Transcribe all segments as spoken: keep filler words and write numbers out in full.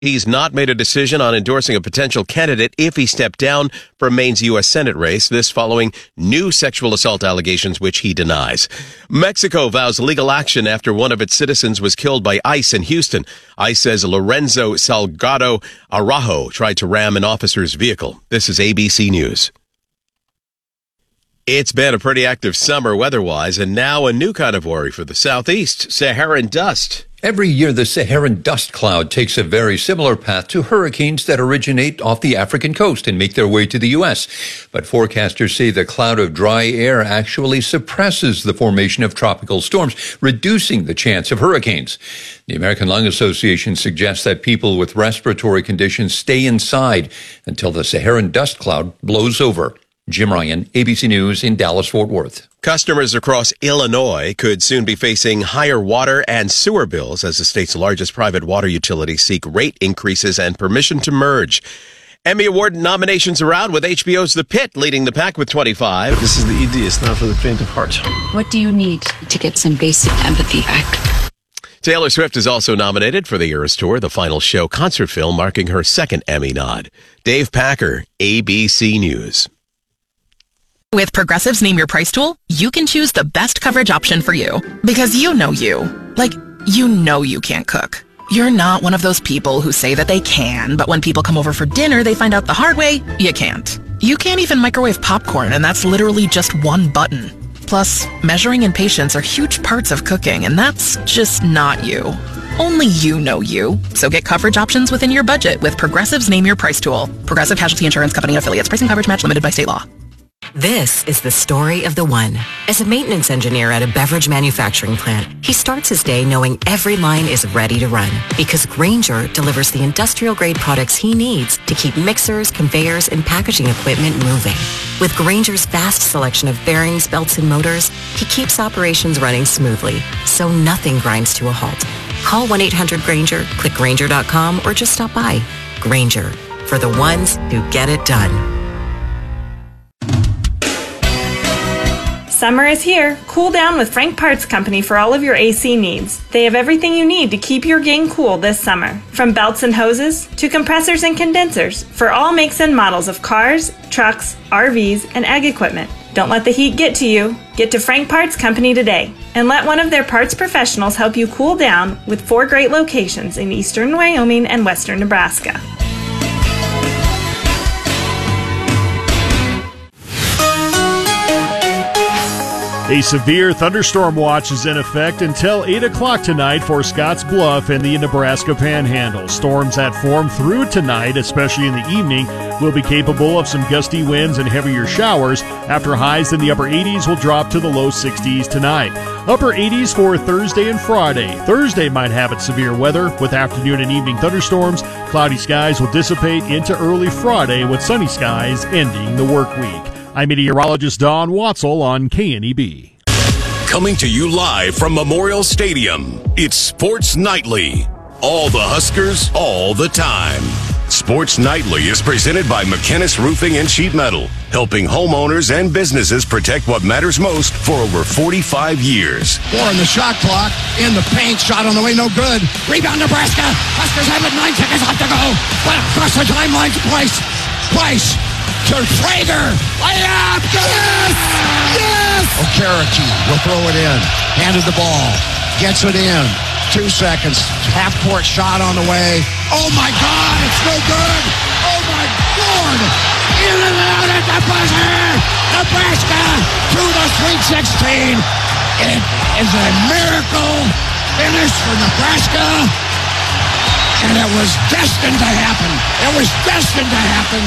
He's not made a decision on endorsing a potential candidate if he stepped down from Maine's U S Senate race, this following new sexual assault allegations, which he denies. Mexico vows legal action after one of its citizens was killed by ICE in Houston. ICE says Lorenzo Salgado Araujo tried to ram an officer's vehicle. This is A B C News. It's been a pretty active summer weather-wise, and now a new kind of worry for the southeast, Saharan dust. Every year, the Saharan dust cloud takes a very similar path to hurricanes that originate off the African coast and make their way to the U S. But forecasters say the cloud of dry air actually suppresses the formation of tropical storms, reducing the chance of hurricanes. The American Lung Association suggests that people with respiratory conditions stay inside until the Saharan dust cloud blows over. Jim Ryan, A B C News in Dallas-Fort Worth. Customers across Illinois could soon be facing higher water and sewer bills as the state's largest private water utility seek rate increases and permission to merge. Emmy Award nominations are out, with H B O's The Pit leading the pack with twenty-five. This is the E D. It's not for the faint of heart. What do you need to get some basic empathy back? Taylor Swift is also nominated for the Eras Tour, the final show concert film marking her second Emmy nod. Dave Packer, A B C News. With Progressive's Name Your Price tool, you can choose the best coverage option for you. Because you know you. Like, you know you can't cook. You're not one of those people who say that they can, but when people come over for dinner, they find out the hard way, you can't. You can't even microwave popcorn, and that's literally just one button. Plus, measuring and patience are huge parts of cooking, and that's just not you. Only you know you. So get coverage options within your budget with Progressive's Name Your Price tool. Progressive Casualty Insurance Company affiliates. Price and coverage match limited by state law. This is the story of the one. As a maintenance engineer at a beverage manufacturing plant, he starts his day knowing every line is ready to run because Grainger delivers the industrial-grade products he needs to keep mixers, conveyors, and packaging equipment moving. With Grainger's vast selection of bearings, belts, and motors, he keeps operations running smoothly, so nothing grinds to a halt. Call one eight hundred Grainger, click Grainger dot com, or just stop by. Grainger, for the ones who get it done. Summer is here. Cool down with Frank Parts Company for all of your A C needs. They have everything you need to keep your gang cool this summer. From belts and hoses to compressors and condensers for all makes and models of cars, trucks, R Vs, and ag equipment. Don't let the heat get to you. Get to Frank Parts Company today and let one of their parts professionals help you cool down with four great locations in eastern Wyoming and western Nebraska. A severe thunderstorm watch is in effect until eight o'clock tonight for Scotts Bluff and the Nebraska Panhandle. Storms that form through tonight, especially in the evening, will be capable of some gusty winds and heavier showers. After highs in the upper eighties will drop to the low sixties tonight. Upper eighties for Thursday and Friday. Thursday might have its severe weather with afternoon and evening thunderstorms. Cloudy skies will dissipate into early Friday with sunny skies ending the work week. I'm meteorologist Don Watzel on K N E B. Coming to you live from Memorial Stadium, it's Sports Nightly. All the Huskers, all the time. Sports Nightly is presented by McKinnis Roofing and Sheet Metal, helping homeowners and businesses protect what matters most for over forty-five years. Four on the shot clock, in the paint, shot on the way, no good. Rebound Nebraska, Huskers have it, nine seconds left to go. But across the timeline to Price, Price. To Traeger, layup, yes, yes! Okereke will throw it in, handed the ball, gets it in, two seconds, half-court shot on the way. Oh my God, it's no good! Oh my Lord! In and out at the buzzer! Nebraska to the Sweet sixteen! It is a miracle finish for Nebraska, and it was destined to happen. It was destined to happen.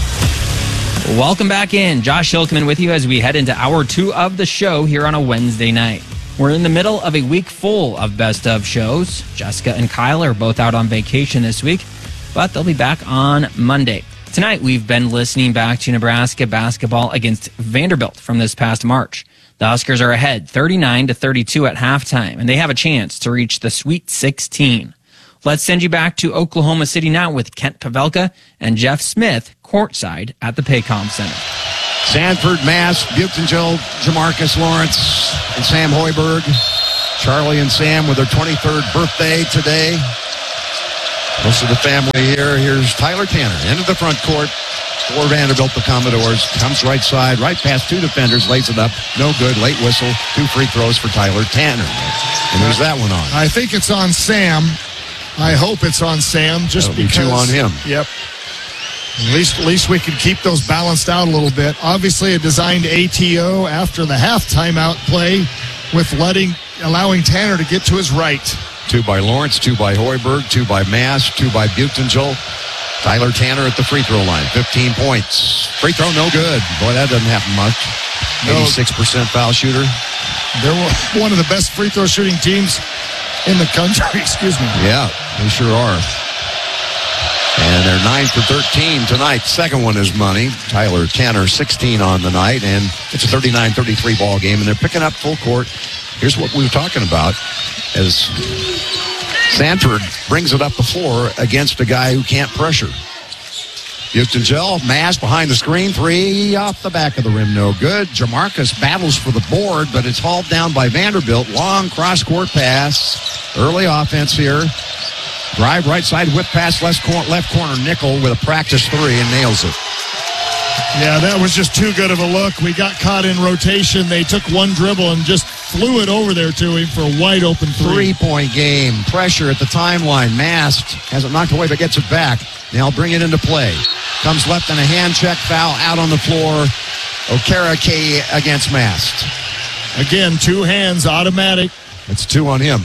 Welcome back in. Josh Hilkman with you as we head into hour two of the show here on a Wednesday night. We're in the middle of a week full of best of shows. Jessica and Kyle are both out on vacation this week, but they'll be back on Monday. Tonight, we've been listening back to Nebraska basketball against Vanderbilt from this past March. The Huskers are ahead thirty-nine to thirty-two at halftime, and they have a chance to reach the Sweet sixteen. Let's send you back to Oklahoma City now with Kent Pavelka and Jeff Smith courtside at the Paycom Center. Sanford, Mass, Butengill, Jamarcus Lawrence, and Sam Hoiberg. Charlie and Sam with their twenty-third birthday today. Most of the family here. Here's Tyler Tanner into the front court for Vanderbilt, the Commodores. Comes right side, right past two defenders, lays it up. No good. Late whistle. Two free throws for Tyler Tanner. And who's that one on? I think it's on Sam. I hope it's on Sam, just That'll because. Be two on him. Yep. At least, at least we can keep those balanced out a little bit. Obviously, a designed A T O after the half timeout play, with letting allowing Tanner to get to his right. Two by Lawrence, two by Hoiberg, two by Mass, two by Butenzel. Tyler Tanner at the free throw line, fifteen points. Free throw, no good. Boy, that doesn't happen much. eighty-six percent foul shooter. They're one of the best free throw shooting teams in the country. Excuse me. Yeah, they sure are. And they're nine for thirteen tonight. Second one is money. Tyler Tanner, sixteen on the night, and it's a thirty-nine thirty-three ball game, and they're picking up full court. Here's what we were talking about as Sanford brings it up the floor against a guy who can't pressure. Butenzel, Mass behind the screen, three off the back of the rim, no good. Jamarcus battles for the board, but it's hauled down by Vanderbilt. Long cross-court pass. Early offense here. Drive right side, whip pass, left corner, left corner, Nickel with a practice three and nails it. Yeah, that was just too good of a look. We got caught in rotation. They took one dribble and just flew it over there to him for a wide open three. Three-point game. Pressure at the timeline. Mast has it knocked away but gets it back. Now bring it into play. Comes left and a hand check foul out on the floor. Okereke against Mast. Again, two hands, automatic. It's two on him.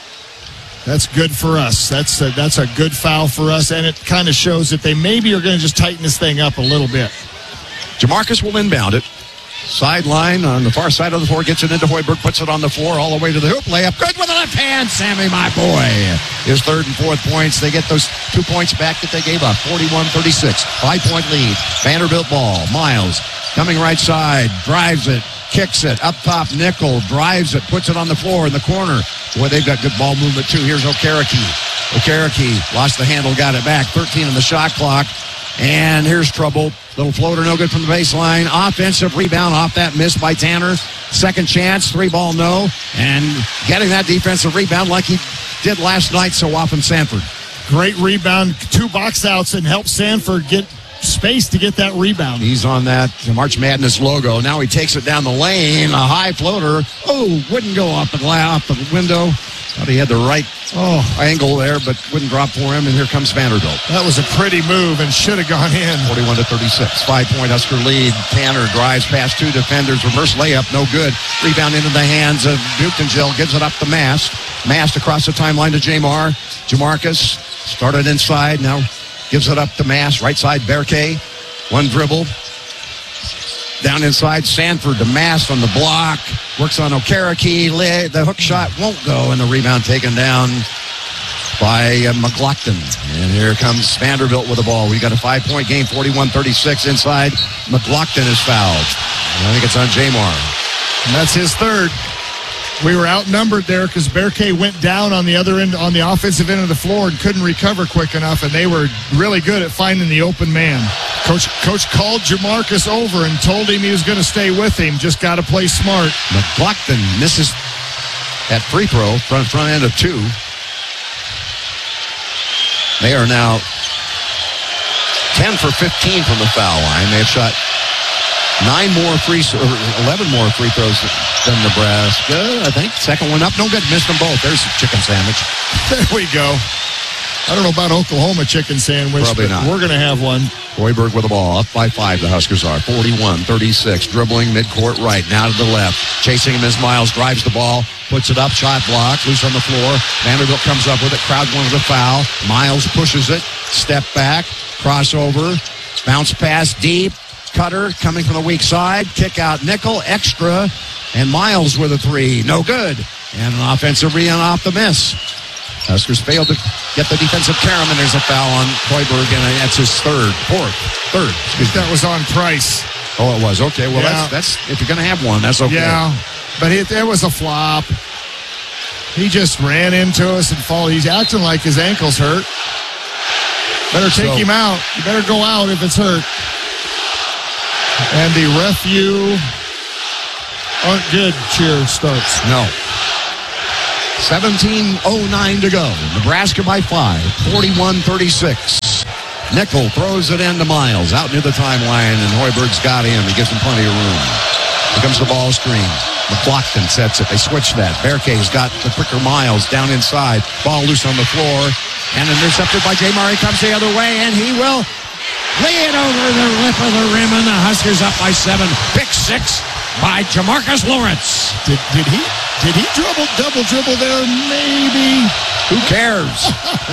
That's good for us. That's a, that's a good foul for us, and it kind of shows that they maybe are going to just tighten this thing up a little bit. Jamarcus will inbound it. Sideline on the far side of the floor, gets it into Hoiberg, puts it on the floor all the way to the hoop. Layup good with the left hand. Sammy, my boy. His third and fourth points. They get those two points back that they gave up. forty-one thirty-six. Five-point lead. Vanderbilt ball. Miles coming right side. Drives it. Kicks it. Up top, Nickel. Drives it. Puts it on the floor in the corner. Boy, they've got good ball movement, too. Here's Okereke. Okereke lost the handle, got it back. thirteen on the shot clock. And here's trouble. Little floater, no good from the baseline. Offensive rebound off that miss by Tanner. Second chance, three ball, no. And getting that defensive rebound like he did last night so often, Sanford. Great rebound. Two box outs and help Sanford get space to get that rebound. He's on that March Madness logo. Now he takes it down the lane. A high floater. Oh, wouldn't go off the glass, off the window. Thought he had the right oh, angle there, but wouldn't drop for him. And here comes Vanderbilt. That was a pretty move and should have gone in. forty-one to thirty-six. Five-point Husker lead. Tanner drives past two defenders. Reverse layup, no good. Rebound into the hands of Butenzel. Gives it up to Mast. Mast across the timeline to Jamar. Jamarcus started inside. Now gives it up to Mast. Right side, Berke. One dribble. Down inside, Sanford to Mast on the block. Works on Okereke. The hook shot won't go, and the rebound taken down by uh, McLaughlin. And here comes Vanderbilt with the ball. We got a five-point game, forty-one thirty-six inside. McLaughlin is fouled. And I think it's on Jamar. And that's his third. We were outnumbered there because Berke went down on the other end, on the offensive end of the floor, and couldn't recover quick enough, and they were really good at finding the open man. Coach Coach called Jamarcus over and told him he was going to stay with him. Just got to play smart. McLaughlin misses that free throw, front, front end of two. They are now ten for fifteen from the foul line. They have shot nine more free, or eleven more free throws than Nebraska, I think. Second one up, no good. Missed them both. There's a chicken sandwich. There we go. I don't know about Oklahoma chicken sandwich, Probably but not. we're going to have one. Hoiberg with the ball, up by five, the Huskers are. forty-one thirty-six, dribbling midcourt right, now to the left. Chasing him as Miles drives the ball, puts it up, shot blocked, loose on the floor. Vanderbilt comes up with it, crowd wanted a foul. Miles pushes it, step back, crossover, bounce pass deep. Cutter coming from the weak side, kick out Nickel, extra, and Miles with a three, no good. And an offensive rebound off the miss. Huskers failed to get the defensive carom, and there's a foul on Hoiberg, and that's his third, fourth, third. I think that was on Price. Oh, it was. Okay, well, Yeah. that's, that's, if you're going to have one, that's okay. Yeah, but it, it was a flop. He just ran into us and fall. He's acting like his ankle's hurt. Better take So- him out. You better go out if it's hurt. And the refu aren't good cheer starts. No. seventeen oh nine to go. Nebraska by five, forty-one thirty-six. Nickel throws it into Miles out near the timeline, and Hoiberg's got him. He gives him plenty of room. Here comes the ball screen. McLaughlin sets it. They switch that. Berkey's got the quicker Miles down inside. Ball loose on the floor. And intercepted by Jay Murray. Comes the other way, and he will lay it over the lip of the rim, and the Huskers up by seven. Pick six by Jamarcus Lawrence. Did, did he did he dribble double dribble there? Maybe. Who cares?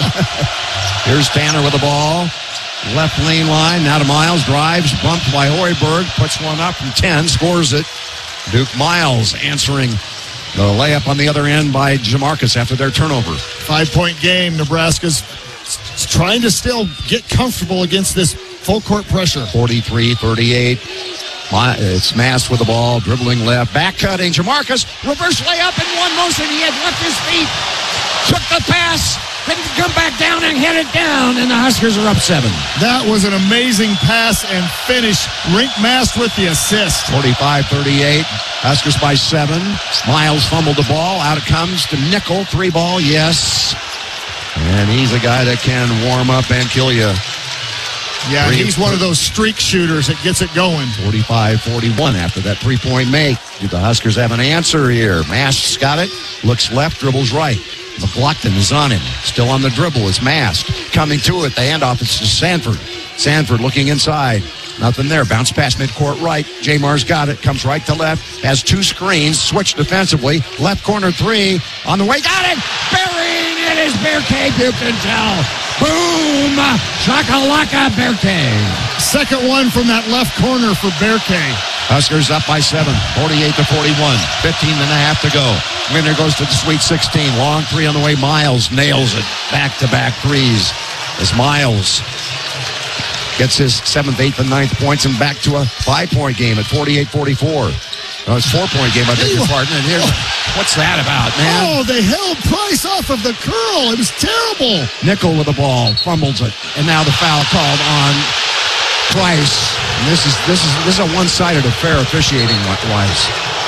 Here's Tanner with the ball. Left lane line. Now to Miles. Drives. Bumped by Hoiberg. Puts one up from ten. Scores it. Duke Miles answering the layup on the other end by Jamarcus after their turnover. Five-point game. Nebraska's trying to still get comfortable against this full court pressure. forty-three thirty-eight. It's Mass with the ball, dribbling left, back cutting. Jamarcus, reverse layup in one motion. He had left his feet, took the pass, then come back down and hit it down, and the Huskers are up seven. That was an amazing pass and finish. Rink Mast with the assist. forty-five thirty-eight. Huskers by seven. Miles fumbled the ball. Out it comes to Nickel. Three ball, yes. And he's a guy that can warm up and kill you. Yeah, Three, he's one of those streak shooters that gets it going. forty-five forty-one after that three-point make. Do the Huskers have an answer here? Mast's got it. Looks left, dribbles right. McLaughlin is on him. Still on the dribble is Mast. Coming to it. The handoff is to Sanford. Sanford looking inside. Nothing there. Bounce pass midcourt right. Jamar's got it. Comes right to left. Has two screens. Switch defensively. Left corner three. On the way. Got it. Burying it is Berkey Buchentel. Boom. Shakalaka Berkey. Second one from that left corner for Berkey. Huskers up by seven. forty-eight to forty-one. fifteen and a half to go. Winner goes to the Sweet sixteen. Long three on the way. Miles nails it. Back-to-back threes as Miles gets his seventh, eighth, and ninth points and back to a five-point game at forty-eight forty-four. Oh, it's a four-point game, I beg your pardon. And here's, what's that about, man? Oh, they held Price off of the curl. It was terrible. Nickel with the ball, fumbles it, and now the foul called on Price. And this is this is this is a one-sided affair officiating wise.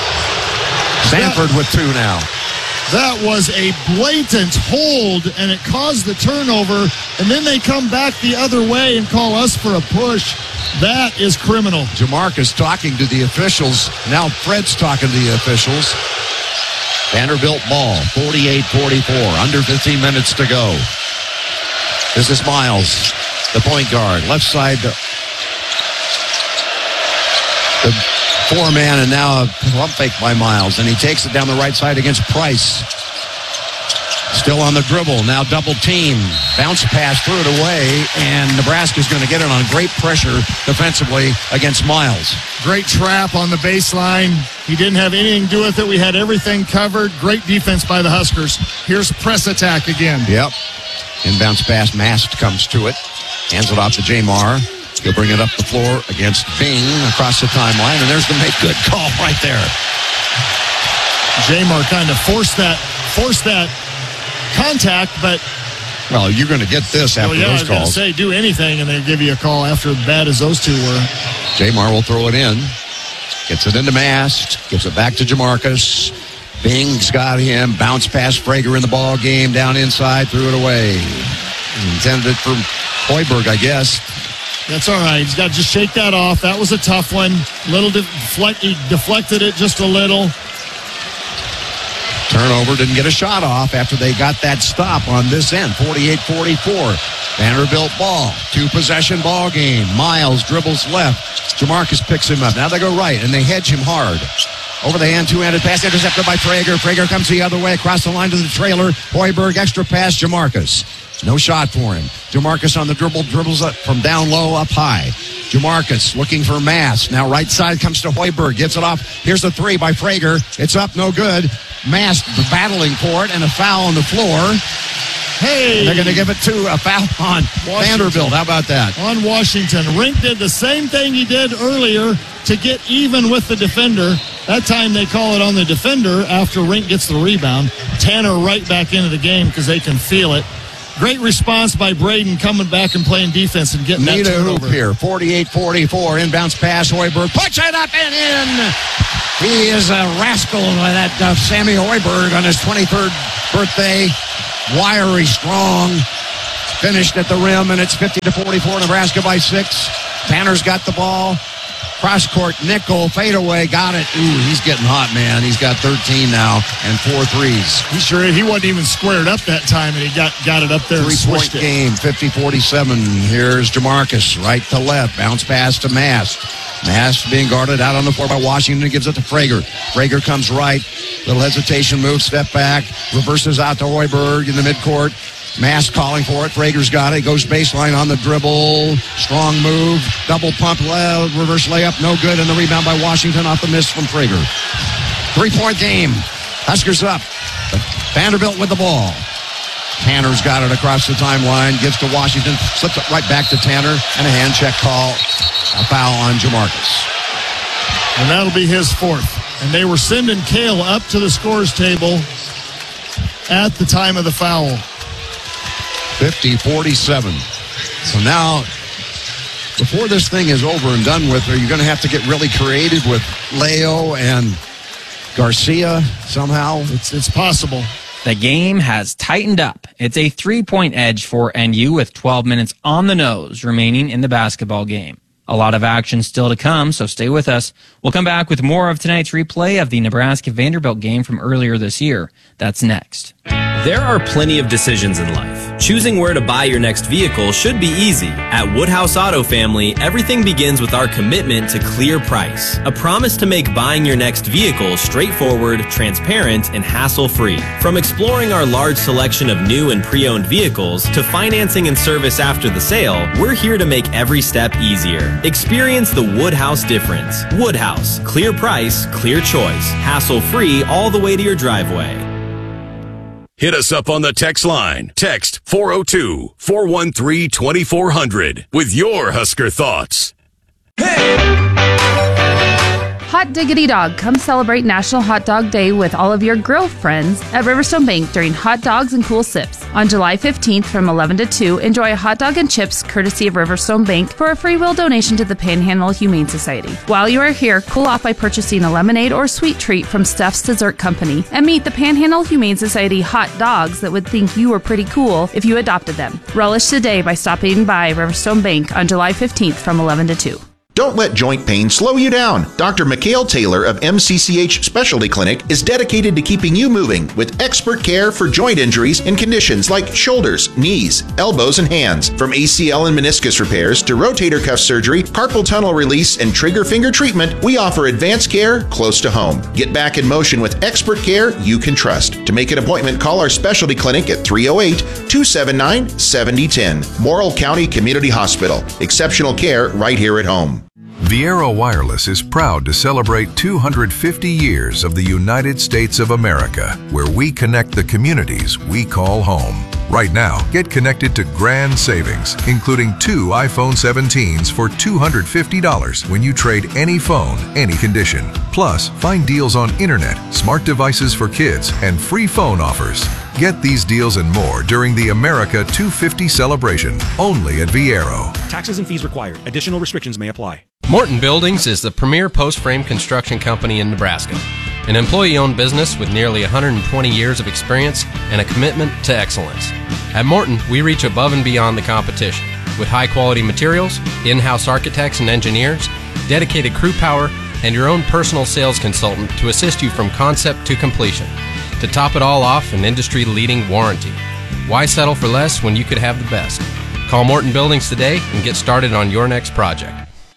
Sanford with two now. That was a blatant hold, and it caused the turnover, and then they come back the other way and call us for a push. That is criminal. Jamarcus talking to the officials. Now Fred's talking to the officials. Vanderbilt ball, forty-eight forty-four. Under fifteen minutes to go. This is Miles, the point guard. Left side, the, the four-man, and now a pump fake by Miles. And he takes it down the right side against Price. Still on the dribble. Now double team. Bounce pass, threw it away, and Nebraska's going to get it on great pressure defensively against Miles. Great trap on the baseline. He didn't have anything to do with it. We had everything covered. Great defense by the Huskers. Here's press attack again. Yep. Inbounds pass. Mast comes to it. Hands it off to Jamar. He'll bring it up the floor against Bing across the timeline, and there's the make good call right there. Jamar kind of forced that, forced that contact, but well, you're going to get this after well, yeah, those I was going to calls. say do anything, and they give you a call after as bad as those two were. Jamar will throw it in, gets it into Mast, gives it back to Jamarcus. Bing's got him. Bounce pass. Frager in the ball game down inside, threw it away. Intended it for Hoiberg, I guess. That's all right. He's got to just shake that off. That was a tough one. Little deflect, he deflected it just a little. Turnover, didn't get a shot off after they got that stop on this end. forty-eight forty-four. Vanderbilt ball. Two-possession ball game. Miles dribbles left. Jamarcus picks him up. Now they go right, and they hedge him hard. Over the hand, two-handed pass intercepted by Frager. Frager comes the other way across the line to the trailer. Hoiberg, extra pass, Jamarcus. No shot for him. Jamarcus on the dribble, dribbles up from down low up high. Jamarcus looking for Mass. Now right side comes to Hoiberg. Gets it off. Here's the three by Frager. It's up, no good. Mass battling for it, and a foul on the floor. Hey! They're going to give it to a foul on Washington. Vanderbilt. How about that? On Washington. Rink did the same thing he did earlier to get even with the defender. That time they call it on the defender after Rink gets the rebound. Tanner right back into the game because they can feel it. Great response by Braden coming back and playing defense and getting Need that a turnover. hoop here. forty-eight forty-four. Inbounds pass. Hoiberg puts it up and in. He is a rascal, that uh, Sammy Hoiberg, on his twenty-third birthday. Wiry, strong. Finished at the rim, and it's fifty to forty-four, Nebraska by six. Tanner's got the ball. Cross court, nickel, fadeaway, got it. Ooh, he's getting hot, man. He's got thirteen now and four threes. He sure he wasn't even squared up that time, and he got, got it up there. Three-point game, fifty forty-seven. Here's DeMarcus, right to left. Bounce pass to Mast. Mast being guarded out on the floor by Washington. Gives it to Frager. Frager comes right. Little hesitation move, step back. Reverses out to Hoiberg in the midcourt. Mast calling for it. Frager's got it. Goes baseline on the dribble. Strong move. Double pump. Le- reverse layup. No good. And the rebound by Washington off the miss from Frager. Three-point game. Huskers up. Vanderbilt with the ball. Tanner's got it across the timeline. Gives to Washington. Slips it right back to Tanner. And a hand check call. A foul on Jamarcus. And that'll be his fourth. And they were sending Cale up to the scores table at the time of the foul. fifty forty-seven. So now, before this thing is over and done with, are you going to have to get really creative with Leo and Garcia somehow? It's it's possible. The game has tightened up. It's a three-point edge for N U with twelve minutes on the nose remaining in the basketball game. A lot of action still to come, so stay with us. We'll come back with more of tonight's replay of the Nebraska-Vanderbilt game from earlier this year. That's next. There are plenty of decisions in life. Choosing where to buy your next vehicle should be easy. At Woodhouse Auto Family, everything begins with our commitment to clear price. A promise to make buying your next vehicle straightforward, transparent, and hassle-free. From exploring our large selection of new and pre-owned vehicles to financing and service after the sale, we're here to make every step easier. Experience the Woodhouse difference. Woodhouse. Clear price, clear choice. Hassle-free all the way to your driveway. Hit us up on the text line. Text four oh two, four one three, two four zero zero with your Husker thoughts. Hot diggity dog. Come celebrate National Hot Dog Day with all of your grill friends at Riverstone Bank during hot dogs and cool sips. On July fifteenth from eleven to two, enjoy a hot dog and chips courtesy of Riverstone Bank for a free will donation to the Panhandle Humane Society. While you are here, cool off by purchasing a lemonade or sweet treat from Steph's Dessert Company and meet the Panhandle Humane Society hot dogs that would think you were pretty cool if you adopted them. Relish today by stopping by Riverstone Bank on July fifteenth from eleven to two. Don't let joint pain slow you down. Doctor Mikhail Taylor of M C C H Specialty Clinic is dedicated to keeping you moving with expert care for joint injuries and conditions like shoulders, knees, elbows, and hands. From A C L and meniscus repairs to rotator cuff surgery, carpal tunnel release, and trigger finger treatment, we offer advanced care close to home. Get back in motion with expert care you can trust. To make an appointment, call our specialty clinic at three oh eight, two seven nine, seven oh one oh. Morrill County Community Hospital. Exceptional care right here at home. Viaero Wireless is proud to celebrate two hundred fifty years of the United States of America, where we connect the communities we call home. Right now, get connected to grand savings, including two iPhone seventeens for two hundred fifty dollars when you trade any phone, any condition. Plus, find deals on internet, smart devices for kids, and free phone offers. Get these deals and more during the America two fifty celebration, only at Viaero. Taxes and fees required. Additional restrictions may apply. Morton Buildings is the premier post-frame construction company in Nebraska. An employee-owned business with nearly one hundred twenty years of experience and a commitment to excellence. At Morton, we reach above and beyond the competition with high-quality materials, in-house architects and engineers, dedicated crew power, and your own personal sales consultant to assist you from concept to completion. To top it all off, an industry-leading warranty. Why settle for less when you could have the best? Call Morton Buildings today and get started on your next project.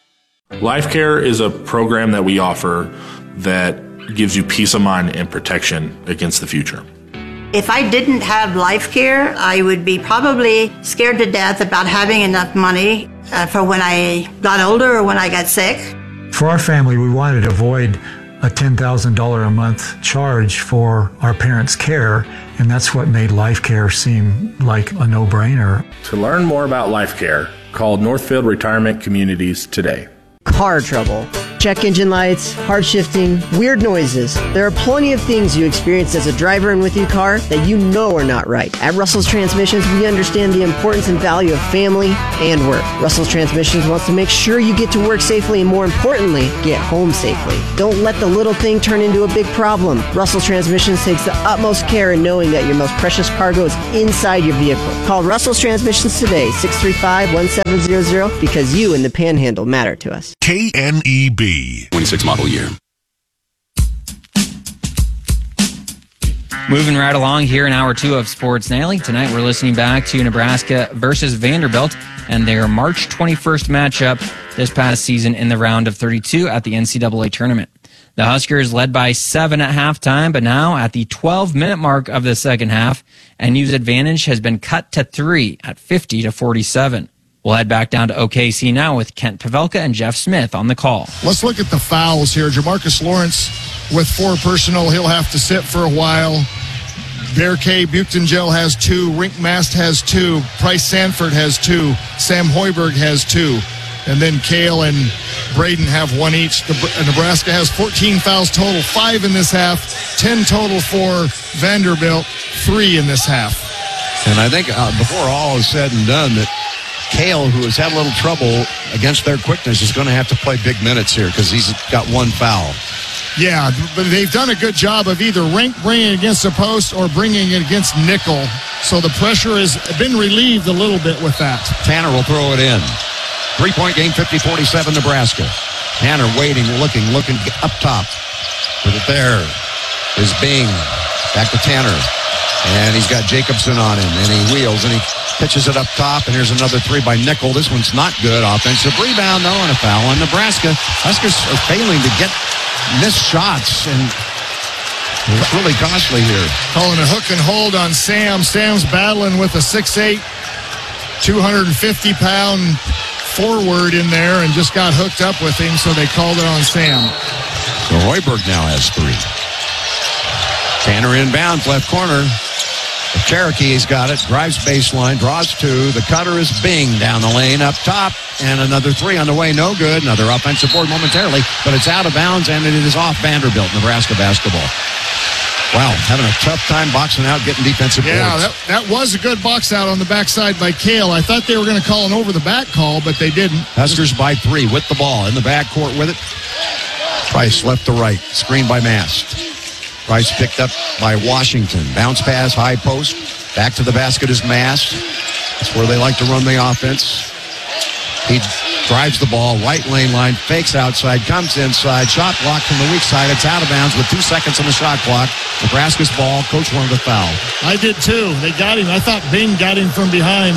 LifeCare is a program that we offer that gives you peace of mind and protection against the future. If I didn't have LifeCare, I would be probably scared to death about having enough money uh, for when I got older or when I got sick. For our family, we wanted to avoid a ten thousand dollars a month charge for our parents' care, and that's what made LifeCare seem like a no-brainer. To learn more about LifeCare, call Northfield Retirement Communities today. Car trouble, check engine lights, hard shifting, weird noises. There are plenty of things you experience as a driver and with your car that you know are not right. At Russell's Transmissions, we understand the importance and value of family and work. Russell's Transmissions wants to make sure you get to work safely and, more importantly, get home safely. Don't let the little thing turn into a big problem. Russell's Transmissions takes the utmost care in knowing that your most precious cargo is inside your vehicle. Call Russell's Transmissions today, six three five, one seven zero zero, because you and the Panhandle matter to us. K N E B. twenty-six model year. Moving right along here in hour two of Sports Nightly. Tonight we're listening back to Nebraska versus Vanderbilt and their March twenty-first matchup this past season in the round of thirty-two at the N C double A tournament. The Huskers led by seven at halftime, but now at the twelve-minute mark of the second half, N U's advantage has been cut to three at fifty to forty-seven. We'll head back down to O K C now with Kent Pavelka and Jeff Smith on the call. Let's look at the fouls here. Jamarcus Lawrence with four personal. He'll have to sit for a while. Bear K. Buchtengel has two. Rink Mast has two. Price Sanford has two. Sam Hoiberg has two. And then Kale and Braden have one each. Nebraska has fourteen fouls total, five in this half, ten total for Vanderbilt, three in this half. And I think uh, before all is said and done, that Kale, who has had a little trouble against their quickness, is going to have to play big minutes here because he's got one foul. Yeah, but they've done a good job of either Rink bringing it against the post or bringing it against Nickel. So the pressure has been relieved a little bit with that. Tanner will throw it in. Three-point game, fifty forty-seven, Nebraska. Tanner waiting, looking, looking up top. With it there is Bing. Back to Tanner. And he's got Jacobson on him. And he wheels and he pitches it up top. And here's another three by Nickel. This one's not good. Offensive rebound, though, and a foul on Nebraska. Huskers are failing to get missed shots. And it's really costly here. Calling a hook and hold on Sam. Sam's battling with a six eight, two hundred fifty pound forward in there and just got hooked up with him, so they called it on Sam. So Hoiberg now has three. Tanner inbounds, left corner. Cherokee's got it, drives baseline, draws two. The cutter is Bing down the lane, up top, and another three on the way, no good. Another offensive board momentarily, but it's out of bounds, and it is off Vanderbilt, Nebraska basketball. Wow, having a tough time boxing out, getting defensive yeah, boards. Yeah, that, that was a good box out on the backside by Kale. I thought they were going to call an over-the-back call, but they didn't. Huskers by three with the ball in the backcourt with it. Price left to right, screened by Mast. Price picked up by Washington. Bounce pass, high post. Back to the basket is Mast. That's where they like to run the offense. He drives the ball, right lane line, fakes outside, comes inside, shot block from the weak side. It's out of bounds with two seconds on the shot clock. Nebraska's ball. Coach wanted a foul. I did too. They got him. I thought Bing got him from behind.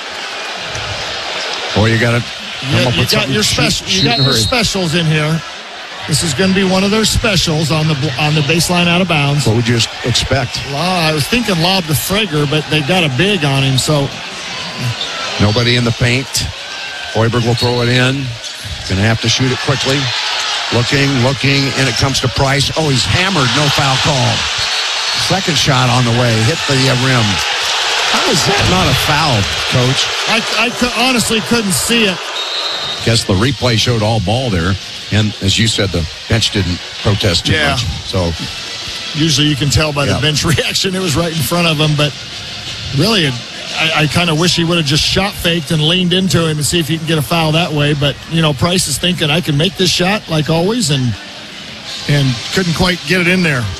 Boy, you got to yeah, you got your special. You got your specials in here. This is going to be one of their specials on the on the baseline out of bounds. What would you expect? Uh, I was thinking lob to Frager, but they got a big on him. So nobody in the paint. Hoiberg will throw it in. Going to have to shoot it quickly. Looking, looking, and it comes to Price. Oh, he's hammered. No foul call. Second shot on the way. Hit the uh, rim. How is that not a foul, Coach? I, I could, honestly couldn't see it. Guess the replay showed all ball there. And as you said, the bench didn't protest too yeah. much. So usually you can tell by yeah. the bench reaction. It was right in front of him. But really, it, I, I kind of wish he would have just shot faked and leaned into him and see if he can get a foul that way. But, you know, Price is thinking, I can make this shot like always, and and couldn't quite get it in there.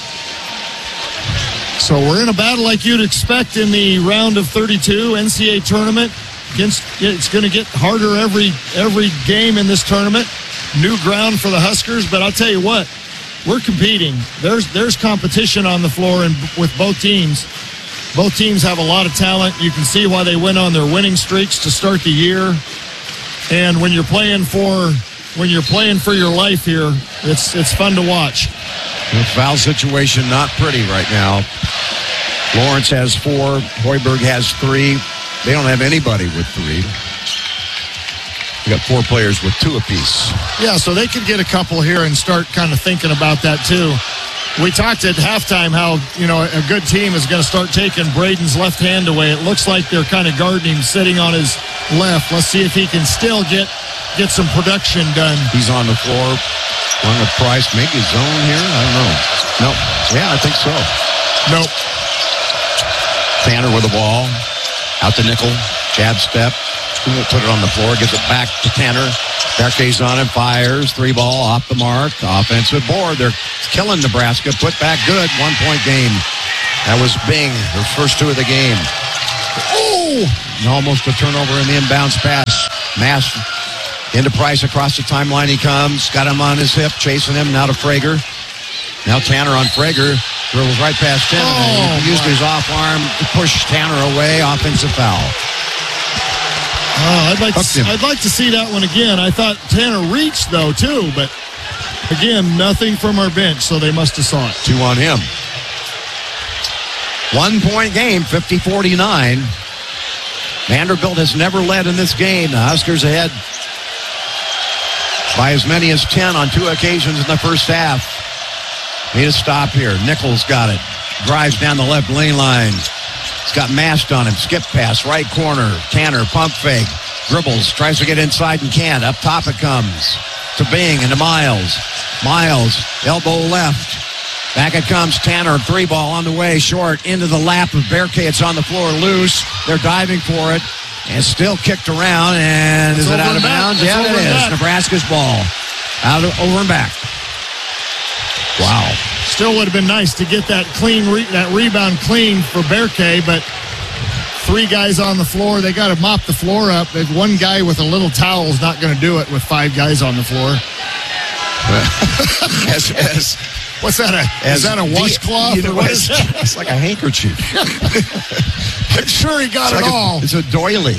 So we're in a battle like you'd expect in the round of thirty-two N C A A tournament. Against, it's going to get harder every every game in this tournament. New ground for the Huskers, but I'll tell you what, we're competing. There's there's competition on the floor and with both teams. Both teams have a lot of talent. You can see why they went on their winning streaks to start the year. And when you're playing for when you're playing for your life here, it's it's fun to watch. The foul situation not pretty right now. Lawrence has four. Hoiberg has three. They don't have anybody with three. We got four players with two apiece. Yeah, so they could get a couple here and start kind of thinking about that too. We talked at halftime how, you know, a good team is going to start taking Braden's left hand away. It looks like they're kind of guarding him, sitting on his left. Let's see if he can still get get some production done. He's on the floor. One with Price. Maybe his zone here. I don't know. Nope. Yeah, I think so. Nope. Tanner with the ball. Out to nickel. Jab step. Put it on the floor. Gives it back to Tanner. Berkey's on him. Fires. Three ball off the mark. Offensive board. They're killing Nebraska. Put back good. One-point game. That was Bing. Their first two of the game. Oh! Almost a turnover in the inbounds pass. Mass into Price across the timeline he comes. Got him on his hip. Chasing him. Now to Frager. Now Tanner on Frager. Dribbles right past him. Oh, he used his off arm to push Tanner away. Offensive foul. Oh, I'd like to, I'd like to see that one again. I thought Tanner reached, though, too. But, again, nothing from our bench, so they must have saw it. Two on him. One-point game, fifty forty-nine. Vanderbilt has never led in this game. The Huskers ahead by as many as ten on two occasions in the first half. Need a stop here. Nichols got it. Drives down the left lane line. He's got Mast on him. Skip pass, right corner. Tanner, pump fake. Dribbles, tries to get inside and can't. Up top it comes. To Bing and to Miles. Miles, elbow left. Back it comes. Tanner, three ball on the way. Short into the lap of Berkey. It's on the floor loose. They're diving for it. And still kicked around. And is it out of bounds? Yeah, it is. Nebraska's ball. Out of, over and back. Wow. Still would have been nice to get that clean, re- that rebound clean for Berkey, but three guys on the floor. They got to mop the floor up. They've one guy with a little towel is not going to do it with five guys on the floor. as, as, What's that? A, is that a washcloth? You know, what is that? It's like a handkerchief. I'm sure he got it's it like all. A, it's a doily.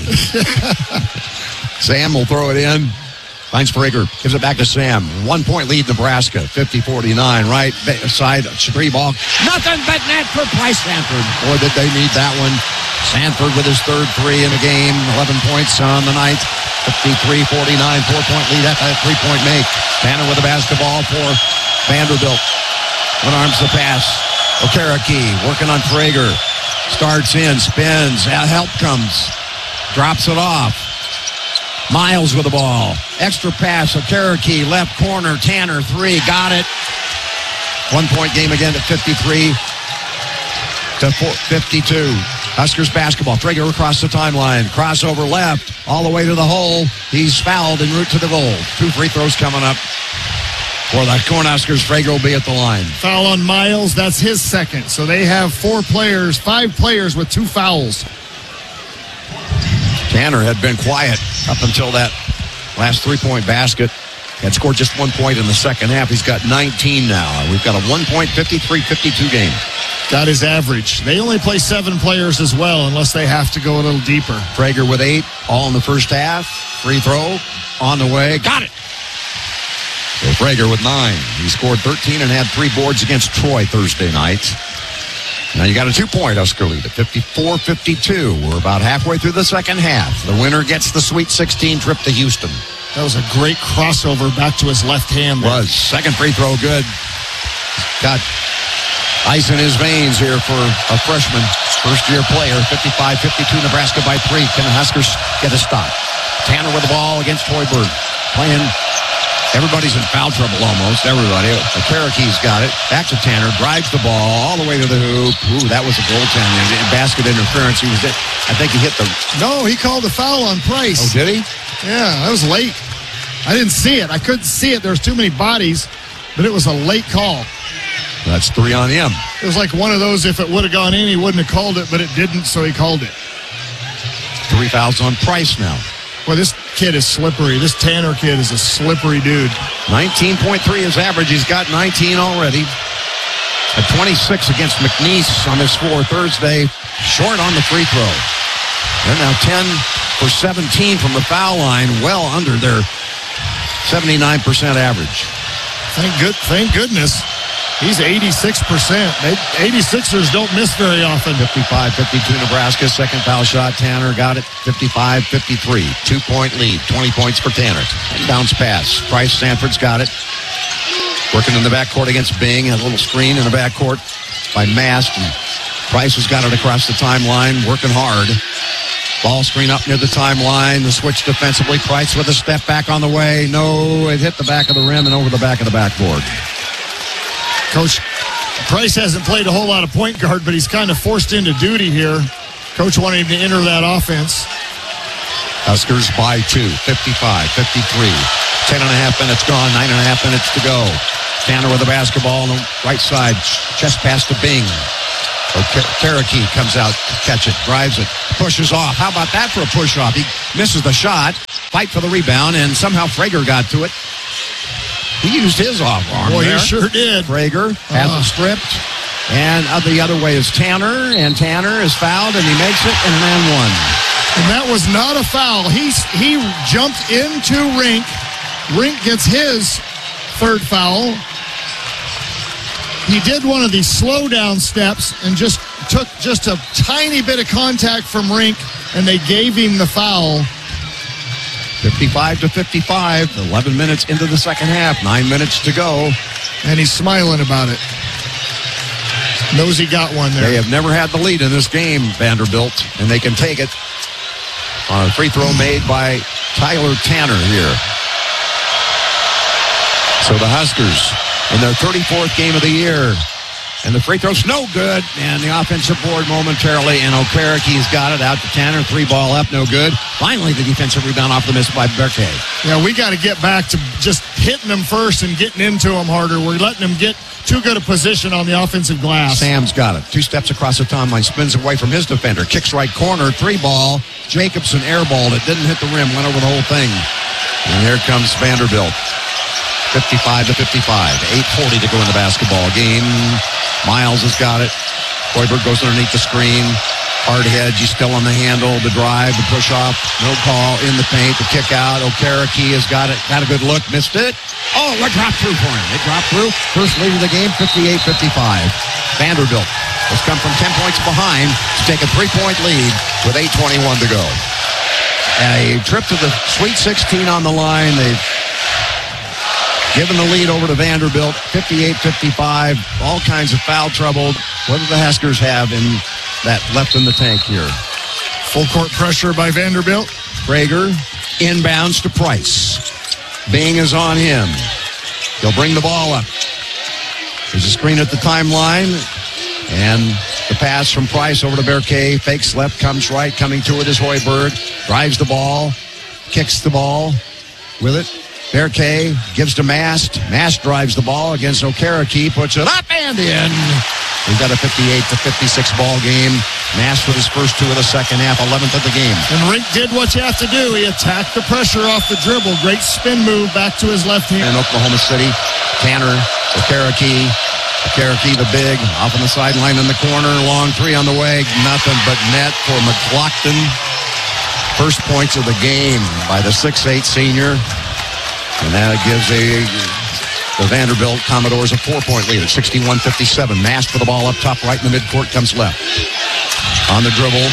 Sam will throw it in. Finds Frager. Gives it back to Sam. One-point lead, Nebraska. fifty forty-nine. Right side. Three ball. Nothing but net for Price Sanford. Boy, did they need that one. Sanford with his third three in the game. eleven points on the night. fifty-three forty-nine. Four-point lead after that three-point make. Tanner with the basketball for Vanderbilt. One arms the pass. Okereke working on Frager. Starts in. Spins. Help comes. Drops it off. Miles with the ball. Extra pass. Okereke, left corner. Tanner, three. Got it. One-point game again at fifty-three to fifty-two. Huskers basketball. Frager across the timeline. Crossover left. All the way to the hole. He's fouled en route to the goal. Two free throws coming up for the Cornhuskers. Frager will be at the line. Foul on Miles. That's his second. So they have four players, five players with two fouls. Tanner had been quiet up until that last three-point basket. Had scored just one point in the second half. He's got nineteen now. We've got a one-point, fifty-three fifty-two game. Got his average. They only play seven players as well unless they have to go a little deeper. Frager with eight, all in the first half. Free throw on the way. Got it! So Frager with nine. He scored thirteen and had three boards against Troy Thursday night. Now you got a two-point Husker lead at fifty-four fifty-two. We're about halfway through the second half. The winner gets the Sweet sixteen trip to Houston. That was a great crossover back to his left hand. There. Was. Second free throw good. Got ice in his veins here for a freshman, first-year player. fifty-five fifty-two, Nebraska by three. Can the Huskers get a stop? Tanner with the ball against Hoiberg. Playing. Everybody's in foul trouble almost. Everybody. Okereke's got it. Back to Tanner. Drives the ball all the way to the hoop. Ooh, that was a goaltending. Basket interference. He was. I think he hit the. No, he called a foul on Price. Oh, did he? Yeah, that was late. I didn't see it. I couldn't see it. There's too many bodies, but it was a late call. That's three on him. It was like one of those, if it would have gone in, he wouldn't have called it, but it didn't, so he called it. Three fouls on Price now. Well, this kid is slippery. This Tanner kid is a slippery dude. nineteen point three is average. He's got nineteen already. At twenty-six against McNeese on this floor Thursday. Short on the free throw. They're now ten for seventeen from the foul line, well under their seventy-nine percent average. Thank good. Thank goodness. He's eighty-six percent. They, eighty-sixers don't miss very often. fifty-five fifty-two Nebraska. Second foul shot. Tanner got it. fifty-five fifty-three. Two-point lead. twenty points for Tanner. And bounce pass. Price Sanford's got it. Working in the backcourt against Bing. A little screen in the backcourt by Mast. And Price has got it across the timeline. Working hard. Ball screen up near the timeline. The switch defensively. Price with a step back on the way. No, it hit the back of the rim and over the back of the backboard. Coach Price hasn't played a whole lot of point guard, but he's kind of forced into duty here. Coach wanted him to enter that offense. Huskers by two, fifty-five fifty-three. Ten and a half minutes gone, nine and a half minutes to go. Tanner with the basketball on the right side. Chest pass to Bing. Cherokee comes out to catch it, drives it, pushes off. How about that for a push-off? He misses the shot, fight for the rebound, and somehow Frager got to it. He used his off arm. Boy, there. he sure did. Frager has uh. it stripped. And the other way is Tanner, and Tanner is fouled, and he makes it, and then one. And that was not a foul. He's, he jumped into Rink. Rink gets his third foul. He did one of these slow down steps and just took just a tiny bit of contact from Rink, and they gave him the foul. fifty-five to fifty-five, eleven minutes into the second half, nine minutes to go. And he's smiling about it. Knows he got one there. They have never had the lead in this game, Vanderbilt, and they can take it on a free throw made by Tyler Tanner here. So the Huskers in their thirty-fourth game of the year. And the free throw's no good. And the offensive board momentarily. And Okereke's got it out to Tanner. Three ball up, no good. Finally, the defensive rebound off the miss by Berkay. Yeah, we got to get back to just hitting them first and getting into them harder. We're letting them get too good a position on the offensive glass. Sam's got it. Two steps across the timeline. Spins away from his defender. Kicks right corner. Three ball. Jacobson airballed it. Didn't hit the rim. Went over the whole thing. And here comes Vanderbilt. fifty-five to fifty-five. eight forty to go in the basketball game. Miles has got it. Hoiberg goes underneath the screen. Hard hedge. He's still on the handle. The drive. The push off. No call. In the paint. The kick out. Okereke has got it. Got a good look. Missed it. Oh, it dropped through for him. It dropped through. First lead of the game. fifty-eight fifty-five. Vanderbilt has come from ten points behind to take a three-point lead with eight twenty-one to go. A trip to the Sweet sixteen on the line. They've given the lead over to Vanderbilt, fifty-eight fifty-five, all kinds of foul trouble. What do the Huskers have in that left in the tank here? Full court pressure by Vanderbilt. Frager inbounds to Price. Bing is on him. He'll bring the ball up. There's a screen at the timeline, and the pass from Price over to Berkay. Fakes left, comes right. Coming to it is Hoiberg. Drives the ball, kicks the ball with it. Berkay gives to Mast. Mast drives the ball against Okereke, puts it up and in. We've got a fifty-eight to fifty-six ball game. Mast with his first two of the second half, eleventh of the game. And Rink did what you have to do. He attacked the pressure off the dribble. Great spin move back to his left hand. In Oklahoma City, Tanner, Okereke. Okereke, the big, off on the sideline in the corner. Long three on the way. Nothing but net for McLaughlin. First points of the game by the six eight senior. And that gives a the Vanderbilt Commodores a four-point lead at sixty-one fifty-seven. Mast for the ball up top right in the midcourt, comes left. On the dribble.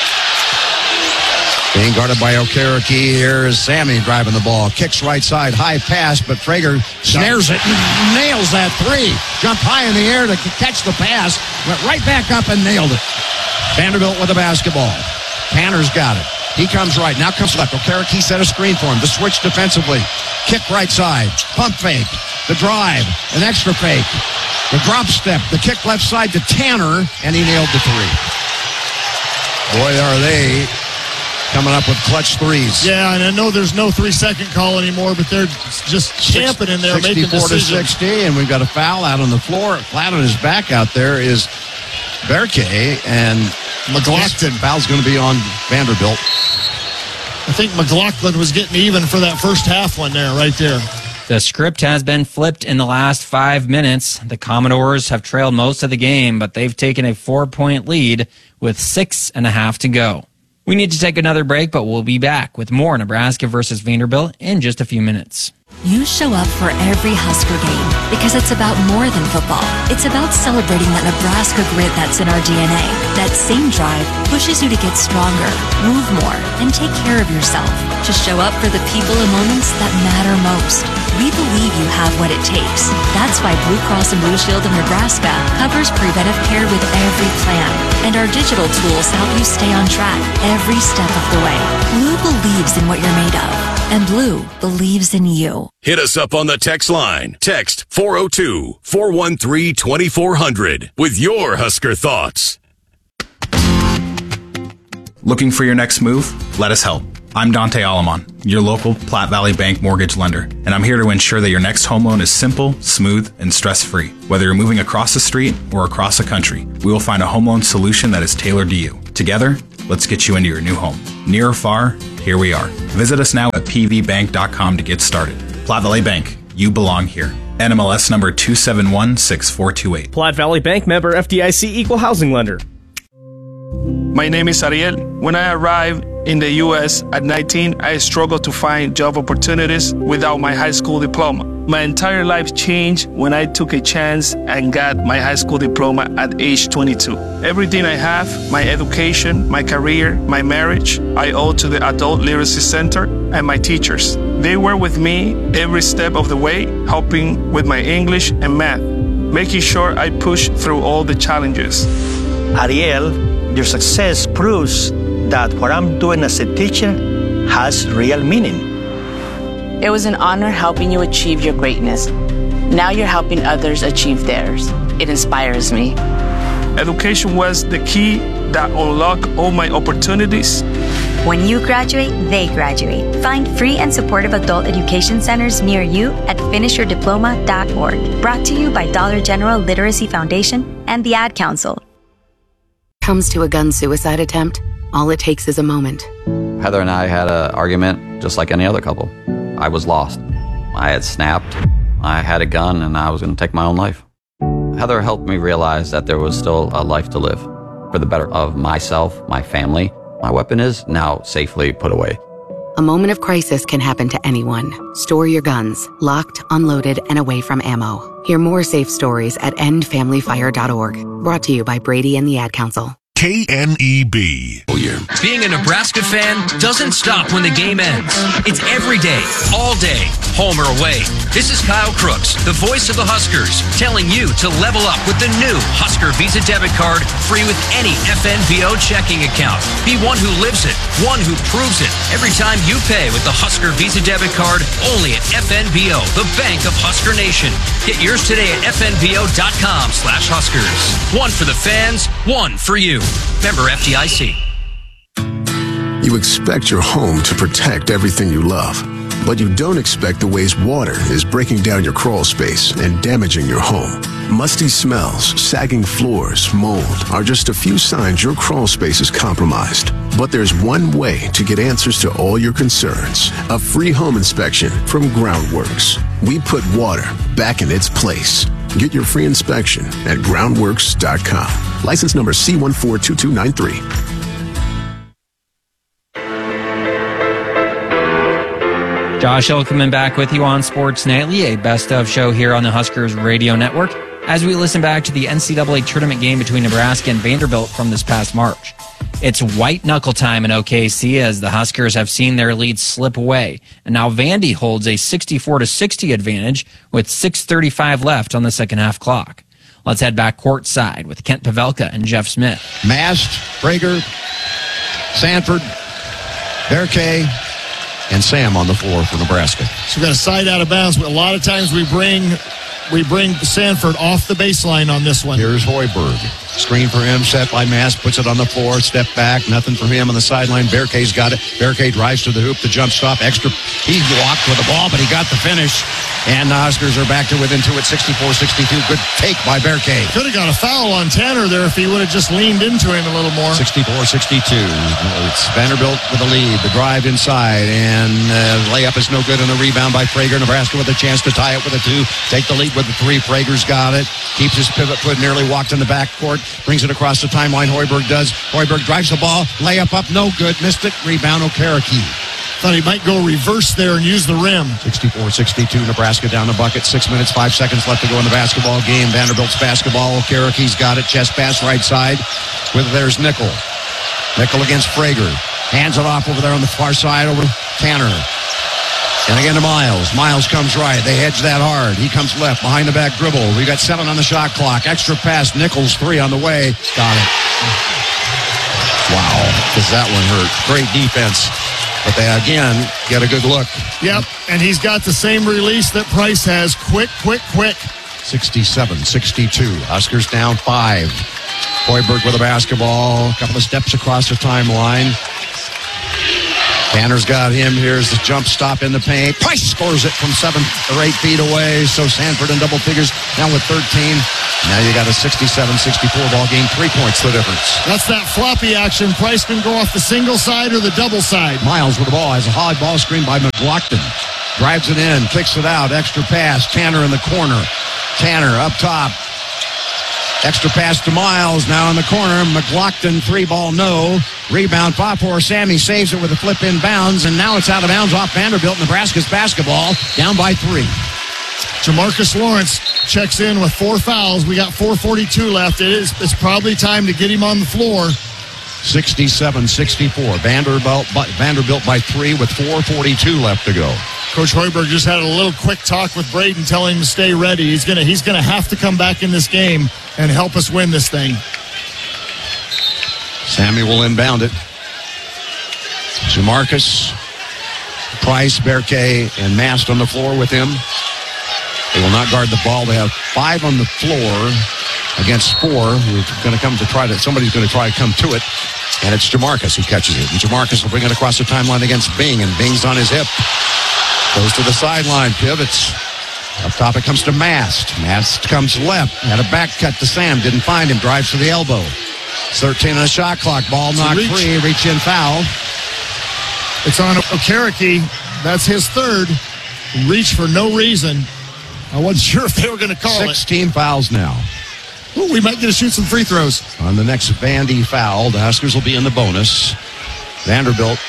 Being guarded by Okereke. Here is Sammy driving the ball. Kicks right side, high pass, but Frager snares it and nails that three. Jumped high in the air to catch the pass. Went right back up and nailed it. Vanderbilt with the basketball. Tanner's got it. He comes right. Now comes left. Okereke set a screen for him. The switch defensively. Kick right side. Pump fake. The drive. An extra fake. The drop step. The kick left side to Tanner. And he nailed the three. Boy, are they coming up with clutch threes. Yeah, and I know there's no three-second call anymore, but they're just camping in there making decisions. sixty-four to sixty, and we've got a foul out on the floor. Flat on his back out there is Berkay, and McLaughlin. Foul's going to be on Vanderbilt. I think McLaughlin was getting even for that first half one there, right there. The script has been flipped in the last five minutes. The Commodores have trailed most of the game, but they've taken a four-point lead with six and a half to go. We need to take another break, but we'll be back with more Nebraska versus Vanderbilt in just a few minutes. You show up for every Husker game because it's about more than football. It's about celebrating that Nebraska grit that's in our D N A. That same drive pushes you to get stronger, move more, and take care of yourself. To show up for the people and moments that matter most. We believe you have what it takes. That's why Blue Cross and Blue Shield of Nebraska covers preventive care with every plan. And our digital tools help you stay on track every step of the way. Blue believes in what you're made of. And Blue believes in you. Hit us up on the text line. Text four oh two, four one three, two four zero zero with your Husker thoughts. Looking for your next move? Let us help. I'm Dante Alamon, your local Platte Valley Bank mortgage lender, and I'm here to ensure that your next home loan is simple, smooth, and stress-free. Whether you're moving across the street or across the country, we will find a home loan solution that is tailored to you. Together, let's get you into your new home. Near or far, here we are. Visit us now at p v bank dot com to get started. Platte Valley Bank, you belong here. N M L S number two seven one six four two eight. Platte Valley Bank, member F D I C, equal housing lender. My name is Ariel. When I arrived in the U S at nineteen, I struggled to find job opportunities without my high school diploma. My entire life changed when I took a chance and got my high school diploma at age twenty-two. Everything I have, my education, my career, my marriage, I owe to the Adult Literacy Center and my teachers. They were with me every step of the way, helping with my English and math, making sure I pushed through all the challenges. Ariel, your success proves that what I'm doing as a teacher has real meaning. It was an honor helping you achieve your greatness. Now you're helping others achieve theirs. It inspires me. Education was the key that unlocked all my opportunities. When you graduate, they graduate. Find free and supportive adult education centers near you at finish your diploma dot org. Brought to you by Dollar General Literacy Foundation and the Ad Council. Comes to a gun suicide attempt, all it takes is a moment. Heather and I had an argument just like any other couple. I was lost. I had snapped. I had a gun and I was going to take my own life. Heather helped me realize that there was still a life to live for the better of myself, my family. My weapon is now safely put away. A moment of crisis can happen to anyone. Store your guns, locked, unloaded, and away from ammo. Hear more safe stories at end family fire dot org. Brought to you by Brady and the Ad Council. K N E B. Being a Nebraska fan doesn't stop when the game ends. It's every day, all day, home or away. This is Kyle Crooks, the voice of the Huskers, telling you to level up with the new Husker Visa debit card, free with any F N B O checking account. Be one who lives it, one who proves it. Every time you pay with the Husker Visa debit card, only at F N B O, the bank of Husker Nation. Get yours today at F N B O dot com slash Huskers. One for the fans, one for you. Member F D I C. You expect your home to protect everything you love, but you don't expect the ways water is breaking down your crawl space and damaging your home. Musty smells, sagging floors, mold are just a few signs your crawl space is compromised. But there's one way to get answers to all your concerns. A free home inspection from Groundworks. We put water back in its place. Get your free inspection at groundworks dot com. License number C one four two two nine three. Josh Hilkeman back with you on Sports Nightly, a best of show here on the Huskers Radio Network, as we listen back to the N C double A tournament game between Nebraska and Vanderbilt from this past March. It's white knuckle time in O K C as the Huskers have seen their lead slip away, and now Vandy holds a sixty-four to sixty advantage with six thirty-five left on the second half clock. Let's head back courtside with Kent Pavelka and Jeff Smith. Mast, Prager, Sanford, Berkay, and Sam on the floor for Nebraska. So we've got a side out of bounds, but a lot of times we bring we bring Sanford off the baseline on this one. Here's Hoiberg. Screen for him, set by Mast, puts it on the floor, step back, nothing for him on the sideline. Berkay's got it. Berkay drives to the hoop, the jump stop, extra. He walked with the ball, but he got the finish. And the Huskers are back to within two at sixty-four sixty-two. Good take by Berkay. Could have got a foul on Tanner there if he would have just leaned into him a little more. sixty-four sixty-two. It's Vanderbilt with the lead. The drive inside, and uh, layup is no good on the rebound by Prager. Nebraska with a chance to tie it with a two. Take the lead with the three. Prager's got it. Keeps his pivot foot, nearly walked in the backcourt. Brings it across the timeline. Hoiberg does. Hoiberg drives the ball. Layup up, no good. Missed it. Rebound, Okereke. Thought he might go reverse there and use the rim. sixty-four sixty-two, Nebraska down the bucket. Six minutes, five seconds left to go in the basketball game. Vanderbilt's basketball. Karake's got it. Chest pass right side. With there's Nickel. Nickel against Frager. Hands it off over there on the far side over Tanner. And again to Miles. Miles comes right. They hedge that hard. He comes left. Behind the back dribble. We got seven on the shot clock. Extra pass. Nichols three on the way. Got it. Wow. Does that one hurt. Great defense. But they, again, get a good look. Yep, and he's got the same release that Price has. Quick, quick, quick. sixty-seven sixty-two. Huskers down five. Hoiberg with a basketball. A couple of steps across the timeline. Tanner's got him. Here's the jump stop in the paint. Price scores it from seven or eight feet away. So Sanford in double figures now with thirteen. Now you got a sixty-seven sixty-four ball game. Three points the difference. That's that floppy action. Price can go off the single side or the double side. Miles with the ball. Has a high ball screen by McLaughlin. Drives it in. Kicks it out. Extra pass. Tanner in the corner. Tanner up top. Extra pass to Miles. Now in the corner. McLaughlin, three ball, no. Rebound, five four. Sammy saves it with a flip in bounds, and now it's out of bounds off Vanderbilt. Nebraska's basketball down by three. Jamarcus Lawrence checks in with four fouls. We got four forty-two left. It is, it's probably time to get him on the floor. sixty-seven sixty-four. Vanderbilt, Vanderbilt by three with four forty-two left to go. Coach Hoiberg just had a little quick talk with Braden telling him to stay ready. He's gonna he's gonna have to come back in this game and help us win this thing. Sammy will inbound it. Jamarcus, Price, Berkay, and Mast on the floor with him. They will not guard the ball. They have five on the floor against four. Who's going to come to try to, somebody's going to try to come to it. And it's Jamarcus who catches it. And Jamarcus will bring it across the timeline against Bing. And Bing's on his hip. Goes to the sideline, pivots. Up top it comes to Mast. Mast comes left. Had a back cut to Sam. Didn't find him. Drives to the elbow. thirteen on the shot clock. Ball knocked reach. free. Reach in foul. It's on Okereke. That's his third. Reach for no reason. I wasn't sure if they were going to call it. sixteen fouls now. Ooh, we might get to shoot some free throws. On the next Vandy foul, the Huskers will be in the bonus. Vanderbilt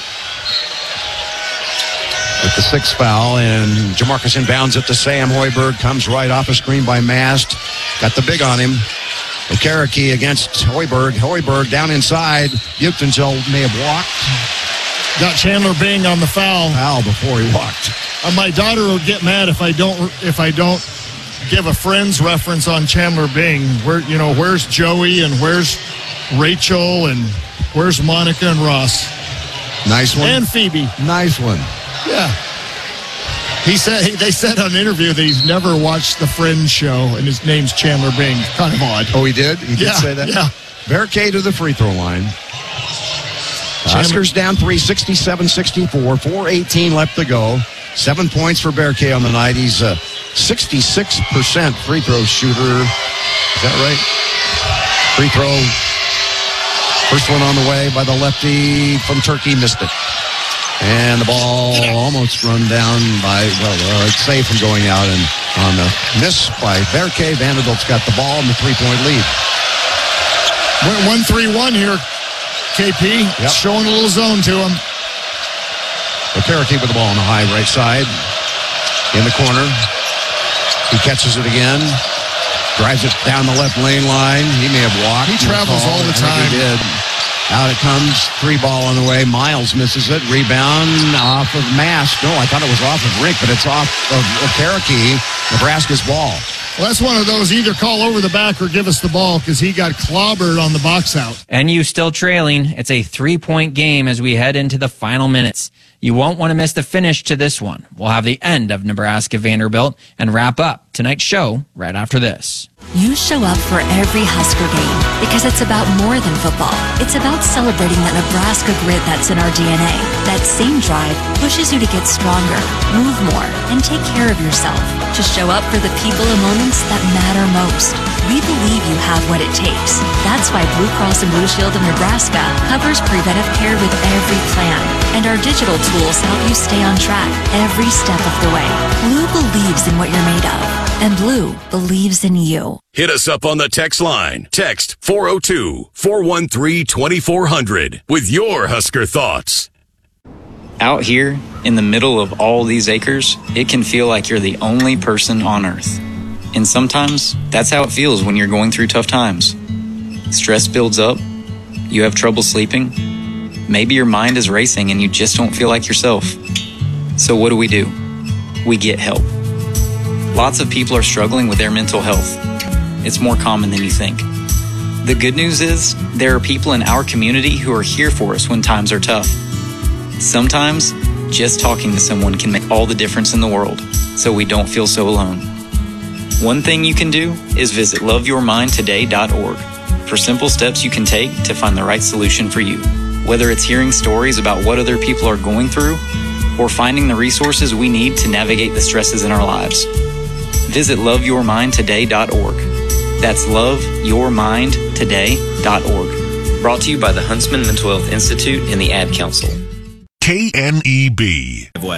with the sixth foul, and Jamarcus inbounds it to Sam. Hoiberg comes right off a screen by Mast. Got the big on him. Okereke against Hoiberg. Hoiberg down inside. Buchtenzel may have walked. Got Chandler Bing on the foul. Foul before he walked. Uh, my daughter will get mad if I don't if I don't give a Friends reference on Chandler Bing. Where you know where's Joey and where's Rachel and where's Monica and Ross? Nice one. And Phoebe. Nice one. Yeah. He said he, they said on an interview that he's never watched the Friends show, and his name's Chandler Bing. Kind of odd. Oh, he did? He did yeah, say that? Yeah. Berkay to the free throw line. Huskers down three, sixty-seven sixty-four. four eighteen left to go. Seven points for Berkay on the night. He's a sixty-six percent free throw shooter. Is that right? Free throw. First one on the way by the lefty from Turkey. Missed it. And the ball almost run down by, well, uh, it's safe from going out. And on the miss by Berkay, Vanderbilt's got the ball and the three-point lead. one three one here, K P. Yep. Showing a little zone to him. Okereke with the ball on the high right side. In the corner. He catches it again. Drives it down the left lane line. He may have walked. He travels all the time. He did. Out it comes. Three ball on the way. Miles misses it. Rebound off of Mast. No, I thought it was off of Rink, but it's off of Okereke. Nebraska's ball. Well, that's one of those either call over the back or give us the ball because he got clobbered on the box out. N U still trailing. It's a three-point game as we head into the final minutes. You won't want to miss the finish to this one. We'll have the end of Nebraska Vanderbilt and wrap up tonight's show right after this. You show up for every Husker game because it's about more than football. It's about celebrating that Nebraska grit that's in our D N A. That same drive pushes you to get stronger, move more, and take care of yourself. To show up for the people and moments that matter most. We believe you have what it takes. That's why Blue Cross and Blue Shield of Nebraska covers preventive care with every plan. And our digital tools help you stay on track every step of the way. Blue believes in what you're made of. And Blue believes in you. Hit us up on the text line. Text four oh two, four one three, two four zero zero with your Husker thoughts. Out here, in the middle of all these acres, it can feel like you're the only person on earth. And sometimes, that's how it feels when you're going through tough times. Stress builds up, you have trouble sleeping, maybe your mind is racing and you just don't feel like yourself. So what do we do? We get help. Lots of people are struggling with their mental health. It's more common than you think. The good news is, there are people in our community who are here for us when times are tough. Sometimes, just talking to someone can make all the difference in the world, so we don't feel so alone. One thing you can do is visit love your mind today dot org for simple steps you can take to find the right solution for you. Whether it's hearing stories about what other people are going through, or finding the resources we need to navigate the stresses in our lives. Visit love your mind today dot org. That's love your mind today dot org. Brought to you by the Huntsman Mental Health Institute and the Ad Council. K N E B.